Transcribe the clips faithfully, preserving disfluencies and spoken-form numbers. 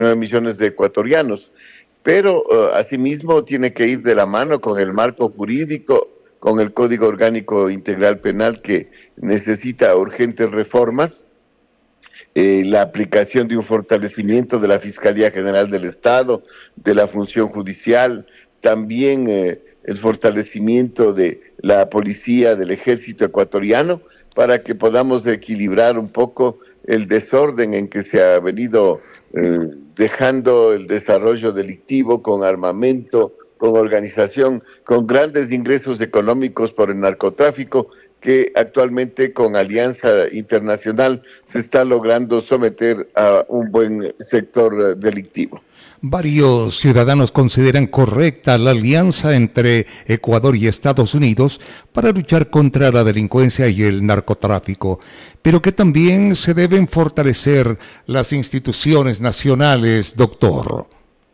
nueve millones de ecuatorianos. Pero uh, asimismo tiene que ir de la mano con el marco jurídico, con el Código Orgánico Integral Penal, que necesita urgentes reformas, eh, la aplicación de un fortalecimiento de la Fiscalía General del Estado, de la función judicial, también eh, el fortalecimiento de la policía, del ejército ecuatoriano, para que podamos equilibrar un poco el desorden en que se ha venido eh, dejando el desarrollo delictivo con armamento, con organización, con grandes ingresos económicos por el narcotráfico, que actualmente con Alianza Internacional se está logrando someter a un buen sector delictivo. Varios ciudadanos consideran correcta la alianza entre Ecuador y Estados Unidos para luchar contra la delincuencia y el narcotráfico, pero que también se deben fortalecer las instituciones nacionales, doctor.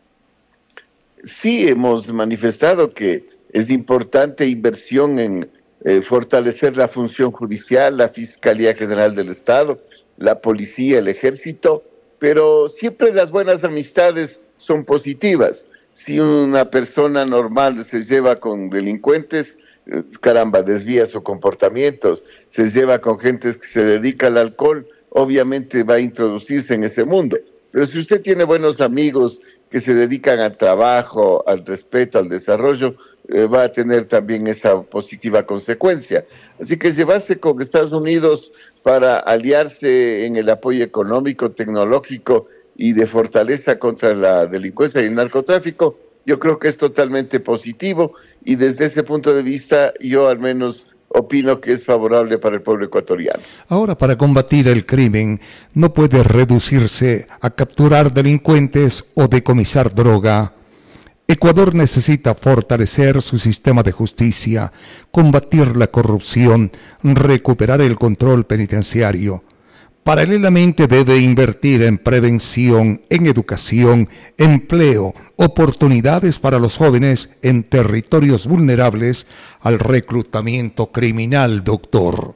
Sí, hemos manifestado que es importante inversión en eh, fortalecer la función judicial, la Fiscalía General del Estado, la policía, el ejército, pero siempre las buenas amistades son positivas. Si una persona normal se lleva con delincuentes, eh, caramba, desvía sus comportamientos, se lleva con gente que se dedica al alcohol, obviamente va a introducirse en ese mundo. Pero si usted tiene buenos amigos que se dedican al trabajo, al respeto, al desarrollo, eh, va a tener también esa positiva consecuencia. Así que llevarse con Estados Unidos para aliarse en el apoyo económico, tecnológico y de fortaleza contra la delincuencia y el narcotráfico, yo creo que es totalmente positivo, y desde ese punto de vista yo al menos opino que es favorable para el pueblo ecuatoriano. Ahora, para combatir el crimen, no puede reducirse a capturar delincuentes o decomisar droga. Ecuador necesita fortalecer su sistema de justicia, combatir la corrupción, recuperar el control penitenciario. Paralelamente debe invertir en prevención, en educación, empleo, oportunidades para los jóvenes en territorios vulnerables al reclutamiento criminal, doctor.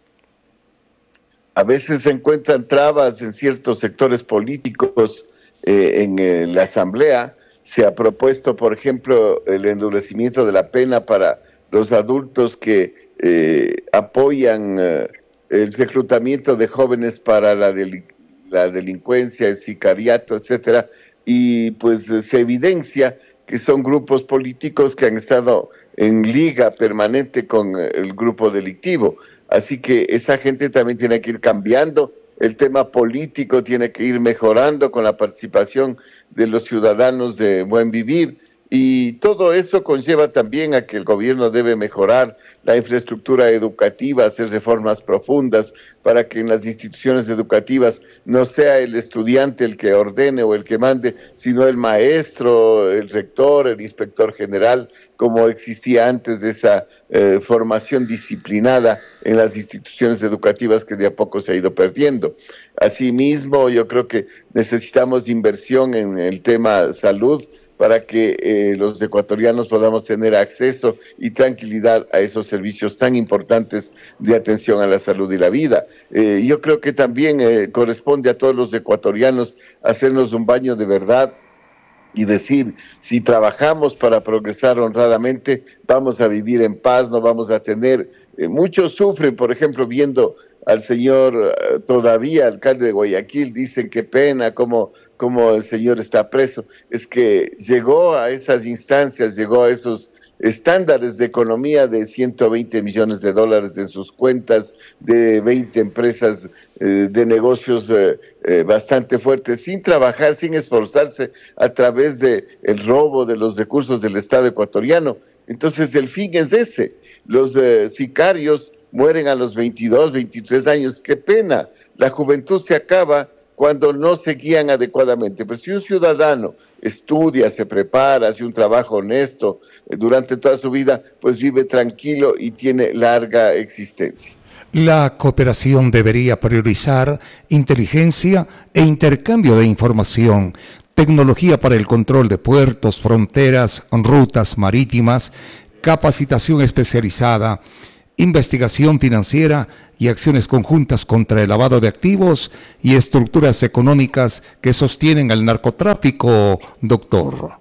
A veces se encuentran trabas en ciertos sectores políticos, eh, en eh, la Asamblea. Se ha propuesto, por ejemplo, el endurecimiento de la pena para los adultos que eh, apoyan eh, el reclutamiento de jóvenes para la, delin la delincuencia, el sicariato, etcétera, y pues se evidencia que son grupos políticos que han estado en liga permanente con el grupo delictivo. Así que esa gente también tiene que ir cambiando, el tema político tiene que ir mejorando con la participación de los ciudadanos de buen vivir, y todo eso conlleva también a que el gobierno debe mejorar la infraestructura educativa, hacer reformas profundas para que en las instituciones educativas no sea el estudiante el que ordene o el que mande, sino el maestro, el rector, el inspector general, como existía antes de esa eh, formación disciplinada en las instituciones educativas que de a poco se ha ido perdiendo. Asimismo, yo creo que necesitamos inversión en el tema salud, para que eh, los ecuatorianos podamos tener acceso y tranquilidad a esos servicios tan importantes de atención a la salud y la vida. Eh, yo creo que también eh, corresponde a todos los ecuatorianos hacernos un baño de verdad y decir, si trabajamos para progresar honradamente, vamos a vivir en paz, no vamos a tener... Eh, muchos sufren, por ejemplo, viendo al señor uh, todavía alcalde de Guayaquil, dicen qué pena, cómo, cómo el señor está preso. Es que llegó a esas instancias, llegó a esos estándares de economía de ciento veinte millones de dólares en sus cuentas, de veinte empresas eh, de negocios eh, eh, bastante fuertes, sin trabajar, sin esforzarse, a través de el robo de los recursos del Estado ecuatoriano. Entonces el fin es ese. Los eh, sicarios mueren a los veintidós, veintitrés años, qué pena, la juventud se acaba cuando no se guían adecuadamente. Pero si un ciudadano estudia, se prepara, hace un trabajo honesto eh, durante toda su vida, pues vive tranquilo y tiene larga existencia. La cooperación debería priorizar inteligencia e intercambio de información, tecnología para el control de puertos, fronteras, rutas marítimas, capacitación especializada, investigación financiera y acciones conjuntas contra el lavado de activos y estructuras económicas que sostienen al narcotráfico, doctor.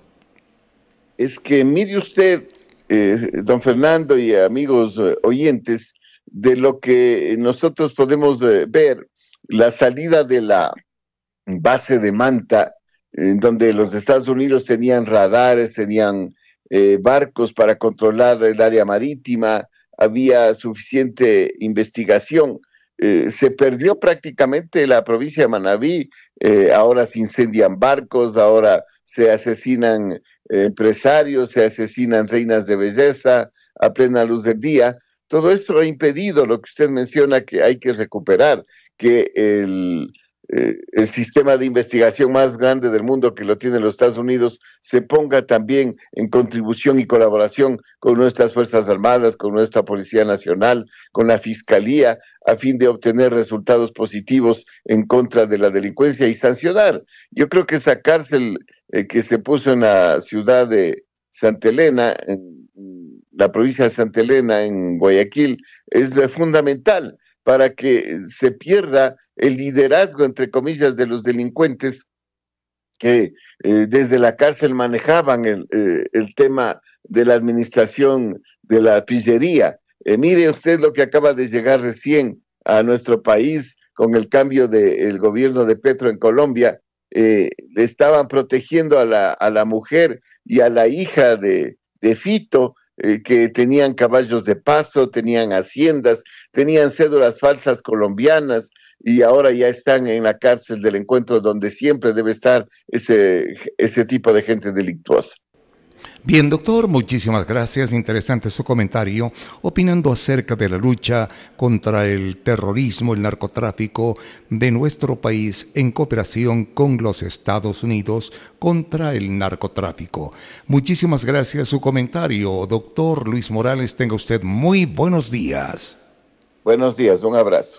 Es que mire usted, eh, don Fernando y amigos eh, oyentes, de lo que nosotros podemos eh, ver, la salida de la base de Manta, en donde los Estados Unidos tenían radares, tenían eh, barcos para controlar el área marítima, había suficiente investigación. Eh, se perdió prácticamente la provincia de Manabí, eh, ahora se incendian barcos, ahora se asesinan eh, empresarios, se asesinan reinas de belleza a plena luz del día. Todo esto ha impedido lo que usted menciona que hay que recuperar, que el... Eh, el sistema de investigación más grande del mundo que lo tienen los Estados Unidos se ponga también en contribución y colaboración con nuestras Fuerzas Armadas, con nuestra Policía Nacional, con la Fiscalía, a fin de obtener resultados positivos en contra de la delincuencia y sancionar. Yo creo que esa cárcel eh, que se puso en la ciudad de Santa Elena, en la provincia de Santa Elena, en Guayaquil, es fundamental para que se pierda el liderazgo, entre comillas, de los delincuentes que eh, desde la cárcel manejaban el, eh, el tema de la administración de la pillería. Eh, mire usted lo que acaba de llegar recién a nuestro país con el cambio del gobierno de Petro en Colombia. Eh, le estaban protegiendo a la, a la mujer y a la hija de, de Fito, eh, que tenían caballos de paso, tenían haciendas, tenían cédulas falsas colombianas, y ahora ya están en la cárcel del Encuentro, donde siempre debe estar ese, ese tipo de gente delictuosa. Bien, doctor, muchísimas gracias. Interesante su comentario, opinando acerca de la lucha contra el terrorismo, el narcotráfico de nuestro país en cooperación con los Estados Unidos contra el narcotráfico. Muchísimas gracias su comentario, doctor Luis Morales. Tenga usted muy buenos días. Buenos días, un abrazo.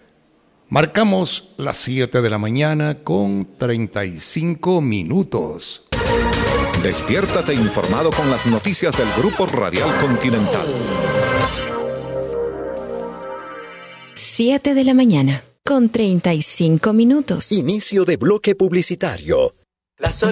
Marcamos las siete de la mañana con treinta y cinco minutos. Despiértate informado con las noticias del Grupo Radial Continental. siete de la mañana con treinta y cinco minutos. Inicio de bloque publicitario. La